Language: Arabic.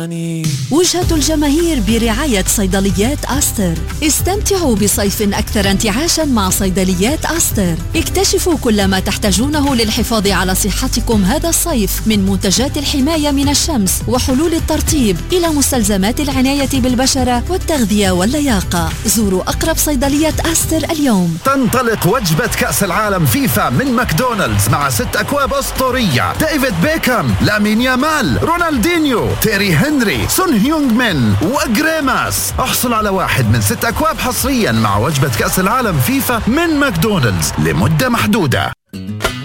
وجهة الجماهير برعاية صيدليات أستر. استمتعوا بصيف أكثر انتعاشا مع صيدليات أستر. اكتشفوا كل ما تحتاجونه للحفاظ على صحتكم هذا الصيف، من منتجات الحماية من الشمس وحلول الترطيب إلى مستلزمات العناية بالبشرة والتغذية واللياقة. زوروا أقرب صيدلية أستر اليوم. تنطلق وجبة كأس العالم فيفا من ماكدونالدز مع 6 أكواب أسطورية: ديفيد بيكهام، لامين يامال، رونالدينيو، تيري هنري، سون هيونغ مين وجريماس. احصل على واحد من 6 أكواب حصريا مع وجبة كأس العالم فيفا من ماكدونالدز لمدة محدودة.